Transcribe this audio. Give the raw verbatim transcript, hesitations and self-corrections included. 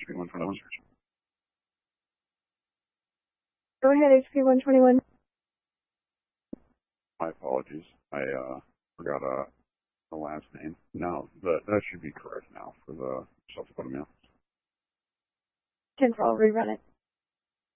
H P one twenty-one search. Go ahead, H P one twenty-one. My apologies. I uh, forgot uh, the last name. No, that, that should be correct now for the subsequent mail. ten four, I'll rerun it.